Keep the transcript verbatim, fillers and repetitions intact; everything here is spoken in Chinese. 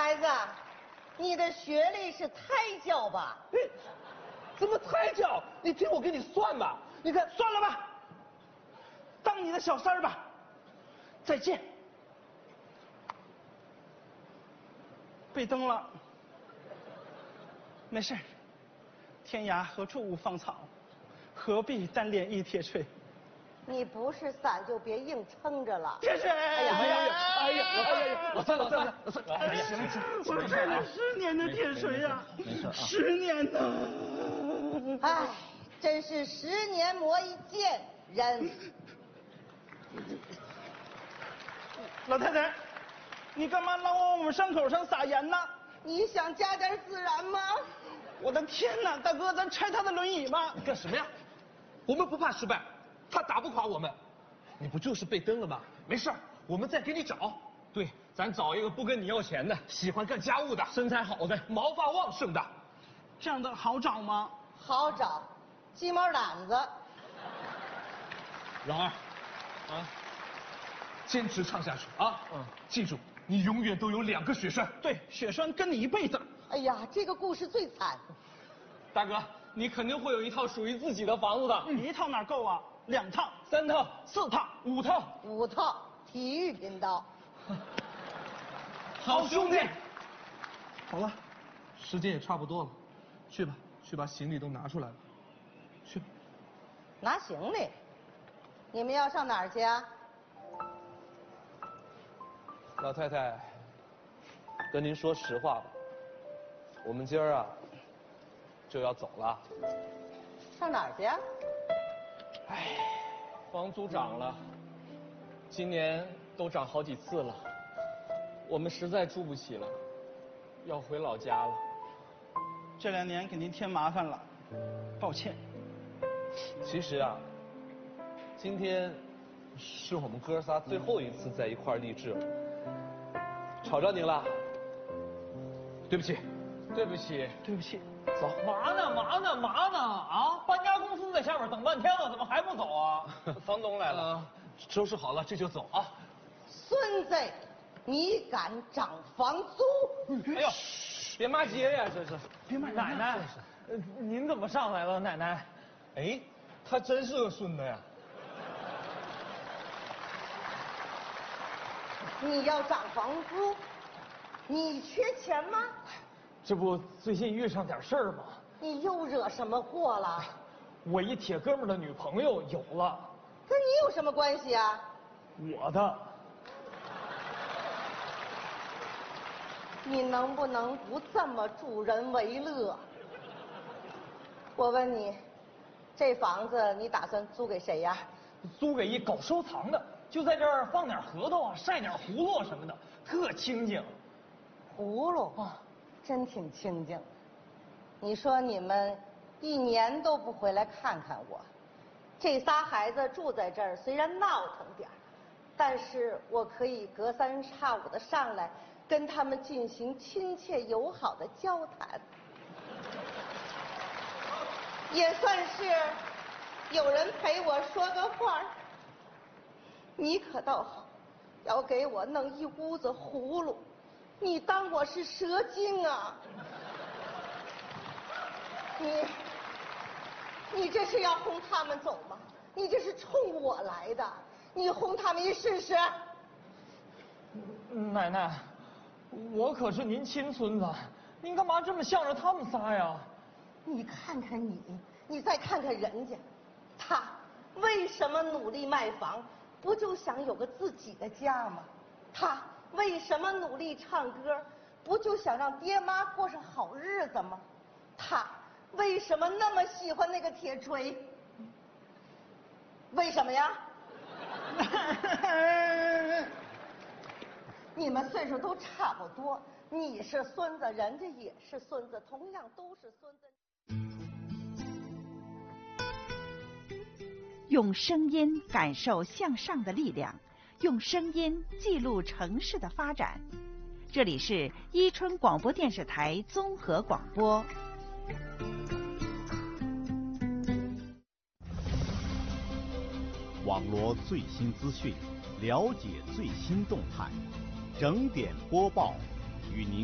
孩子，你的学历是胎教吧？ 怎么胎教？你听我给你算吧。你看， 算了吧，当你的小三儿吧。再见。被蹬了，没事。天涯何处无芳草，何必单恋一铁锤。 你不是伞就别硬撑着了。 铁锤！哎呀哎呀哎呀哎呀！老三老三老三， 哎呀，我开了十年的铁锤呀，十年呢。 哎，真是十年磨一剑人。 老太太，你干嘛老往我们伤口上撒盐呢？ 你想加点孜然吗？ 我的天哪，大哥，咱拆他的轮椅吧。 你干什么呀？我们不怕失败，他打不垮我们。你不就是被蹬了吗？没事儿，我们再给你找。 对，咱找一个不跟你要钱的， 喜欢干家务的， 身材好的， 毛发旺盛的。 这样的好找吗？ 好找，鸡毛掸子。 老二， 啊，坚持唱下去啊！嗯，记住，你永远都有两个雪山。 对，雪山跟你一辈子。 哎呀，这个故事最惨。 大哥，你肯定会有一套属于自己的房子的。 嗯、一套哪够啊？两套、 三套、 四套、 五套。 五套，体育频道。 好兄弟。 好了，时间也差不多了，去吧，去把行李都拿出来了。去。 拿行李？你们要上哪儿去啊？ 老太太，跟您说实话吧，我们今儿啊就要走了。 上哪儿去啊？ 唉，房租涨了，今年都涨好几次了，我们实在住不起了，要回老家了。 这两年给您添麻烦了，抱歉。 其实啊，今天是我们哥仨最后一次在一块儿励志了，吵着您了，对不起， 对不起， 对不起。 走。嘛呢嘛呢嘛呢啊！搬家公司在下面等半天了，怎么还不走啊？房东来了， 呃，收拾好了这就走啊。 孙子，你敢涨房租？ 哎呦，别骂街呀，这是。 别骂奶奶，呃您怎么上来了，奶奶？哎，他真是个孙子呀。 你要涨房租，你缺钱吗？ 这不最近遇上点事儿吗？ 你又惹什么祸了？ 我一铁哥们的女朋友有了。 跟你有什么关系啊？ 我的。 你能不能不这么助人为乐？我问你，这房子你打算租给谁呀？ 租给一搞收藏的，就在这儿放点核桃啊，晒点葫芦什么的，特清静。 葫芦啊，真挺清静。你说你们一年都不回来看看我，这仨孩子住在这儿，虽然闹腾点儿，但是我可以隔三差五的上来跟他们进行亲切友好的交谈，也算是有人陪我说个话。你可倒好，要给我弄一屋子葫芦，你当我是蛇精啊？你，你这是要轰他们走吗？你这是冲我来的，你轰他们一试试。 奶奶，我可是您亲孙子，您干嘛这么向着他们仨呀？ 你看看你，你再看看人家，他为什么努力卖房？不就想有个自己的家吗？他为什么努力唱歌？不就想让爹妈过上好日子吗？他为什么那么喜欢那个铁锤？为什么呀？你们岁数都差不多，你是孙子，人家也是孙子，同样都是孙子。 用声音感受向上的力量，用声音记录城市的发展。这里是伊春广播电视台综合广播。 网罗最新资讯，了解最新动态，整点播报，与您